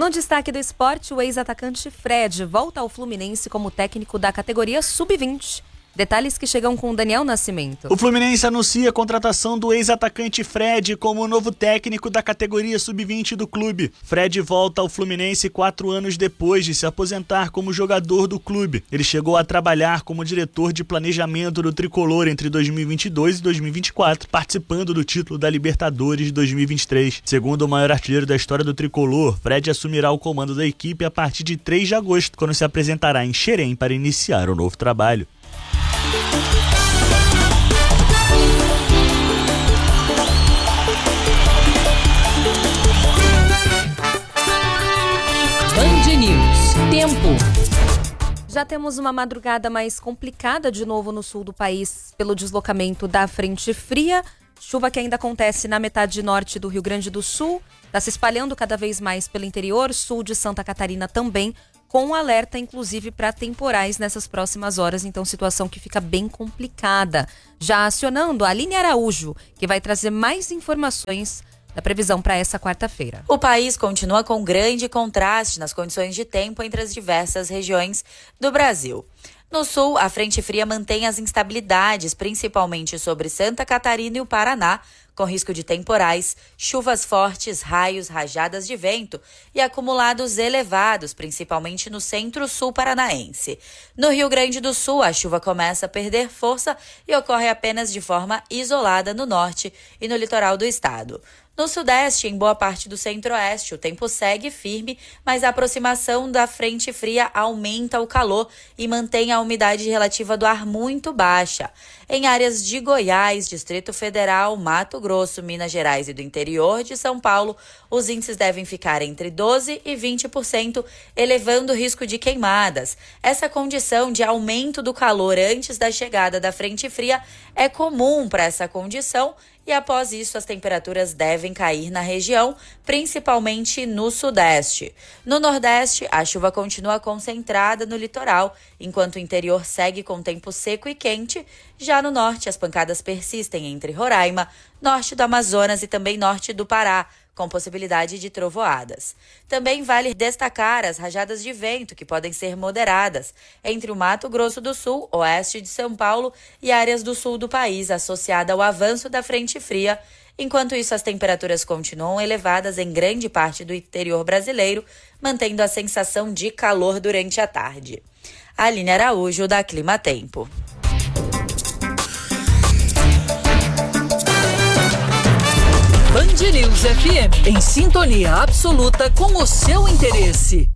No destaque do esporte, o ex-atacante Fred volta ao Fluminense como técnico da categoria Sub-20. Detalhes que chegam com Daniel Nascimento. O Fluminense anuncia a contratação do ex-atacante Fred como novo técnico da categoria Sub-20 do clube. Fred volta ao Fluminense 4 anos depois de se aposentar como jogador do clube. Ele chegou a trabalhar como diretor de planejamento do Tricolor entre 2022 e 2024, participando do título da Libertadores de 2023. Segundo o maior artilheiro da história do Tricolor, Fred assumirá o comando da equipe a partir de 3 de agosto, quando se apresentará em Xerém para iniciar o novo trabalho. Band News. Tempo. Já temos uma madrugada mais complicada de novo no sul do país pelo deslocamento da frente fria. Chuva que ainda acontece na metade norte do Rio Grande do Sul, está se espalhando cada vez mais pelo interior, sul de Santa Catarina também, com alerta inclusive para temporais nessas próximas horas, então situação que fica bem complicada. Já acionando a Aline Araújo, que vai trazer mais informações da previsão para essa quarta-feira. O país continua com grande contraste nas condições de tempo entre as diversas regiões do Brasil. No sul, a frente fria mantém as instabilidades, principalmente sobre Santa Catarina e o Paraná, com risco de temporais, chuvas fortes, raios, rajadas de vento e acumulados elevados, principalmente no centro-sul paranaense. No Rio Grande do Sul, a chuva começa a perder força e ocorre apenas de forma isolada no norte e no litoral do estado. No sudeste, em boa parte do centro-oeste, o tempo segue firme, mas a aproximação da frente fria aumenta o calor e mantém a umidade relativa do ar muito baixa. Em áreas de Goiás, Distrito Federal, Mato Grosso, Minas Gerais e do interior de São Paulo, os índices devem ficar entre 12% e 20%, elevando o risco de queimadas. Essa condição de aumento do calor antes da chegada da frente fria é comum para essa condição, e após isso as temperaturas devem cair na região, principalmente no sudeste. No nordeste, a chuva continua concentrada no litoral, enquanto o interior segue com tempo seco e quente. Já no norte, as pancadas persistem entre Roraima, norte do Amazonas e também norte do Pará, com possibilidade de trovoadas. Também vale destacar as rajadas de vento, que podem ser moderadas, entre o Mato Grosso do Sul, oeste de São Paulo e áreas do sul do país, associada ao avanço da frente fria. Enquanto isso, as temperaturas continuam elevadas em grande parte do interior brasileiro, mantendo a sensação de calor durante a tarde. Aline Araújo, da Clima Tempo. Band News FM, em sintonia absoluta com o seu interesse.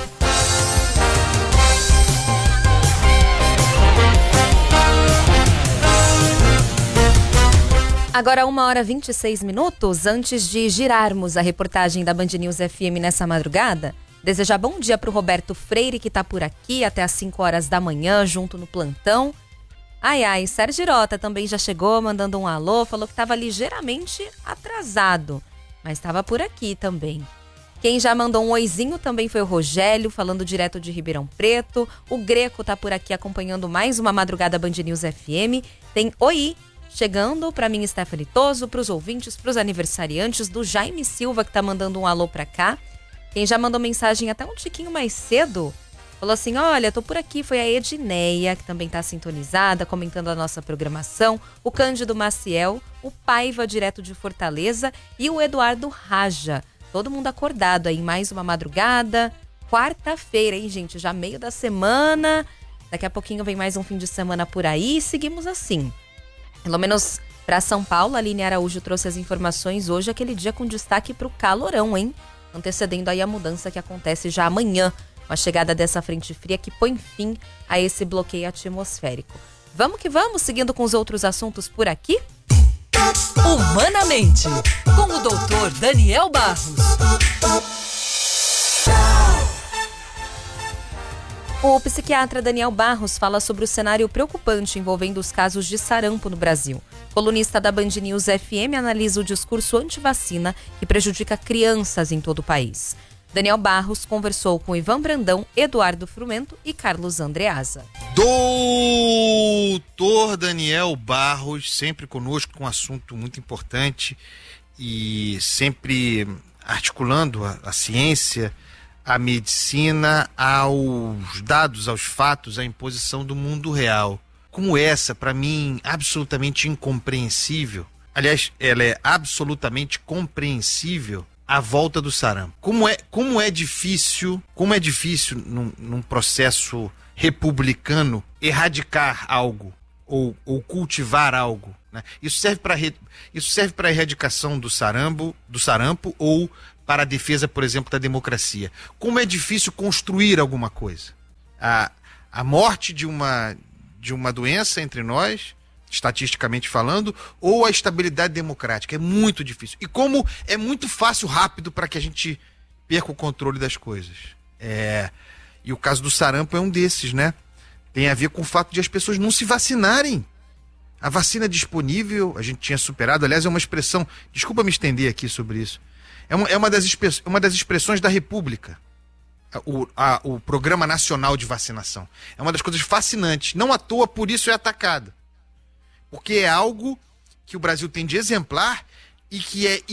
Agora 1h26. Antes de girarmos a reportagem da Band News FM nessa madrugada, desejar bom dia para o Roberto Freire, que está por aqui até às 5 horas da manhã, junto no plantão. Sérgio Girota também já chegou, mandando um alô, falou que estava ligeiramente atrasado, mas estava por aqui também. Quem já mandou um oizinho também foi o Rogério, falando direto de Ribeirão Preto. O Greco tá por aqui acompanhando mais uma madrugada Band News FM. Tem oi chegando para mim, Stephanie Toso, para os ouvintes, para os aniversariantes, do Jaime Silva, que tá mandando um alô para cá. Quem já mandou mensagem até um tiquinho mais cedo, falou assim, olha, tô por aqui, foi a Edneia, que também tá sintonizada, comentando a nossa programação, o Cândido Maciel, o Paiva, direto de Fortaleza, e o Eduardo Raja. Todo mundo acordado aí, mais uma madrugada, quarta-feira, hein, gente? Já meio da semana, daqui a pouquinho vem mais um fim de semana por aí, e seguimos assim. Pelo menos para São Paulo, a Aline Araújo trouxe as informações hoje, aquele dia com destaque pro calorão, hein? Antecedendo aí a mudança que acontece já amanhã, com a chegada dessa frente fria que põe fim a esse bloqueio atmosférico. Vamos que vamos, seguindo com os outros assuntos por aqui? Humanamente, com o doutor Daniel Barros. O psiquiatra Daniel Barros fala sobre o cenário preocupante envolvendo os casos de sarampo no Brasil. Colunista da Band News FM analisa o discurso anti-vacina que prejudica crianças em todo o país. Daniel Barros conversou com Ivan Brandão, Eduardo Frumento e Carlos Andreasa. Doutor Daniel Barros, sempre conosco com um assunto muito importante e sempre articulando a ciência, à medicina, aos dados, aos fatos, à imposição do mundo real. Como essa, para mim, absolutamente incompreensível. Aliás, ela é absolutamente compreensível, a volta do sarampo. Como é difícil num processo republicano erradicar algo ou cultivar algo, né? Isso serve para a erradicação do sarampo ou para a defesa, por exemplo, da democracia. Como é difícil construir alguma coisa. A morte de uma doença entre nós, estatisticamente falando, ou a estabilidade democrática. É muito difícil. E como é muito fácil, rápido, para que a gente perca o controle das coisas. E o caso do sarampo é um desses, né? Tem a ver com o fato de as pessoas não se vacinarem. A vacina disponível, a gente tinha superado, aliás, é uma expressão, desculpa me estender aqui sobre isso, é uma das expressões da República. O Programa Nacional de Vacinação. É uma das coisas fascinantes. Não à toa, por isso é atacada. Porque é algo que o Brasil tem de exemplar e que é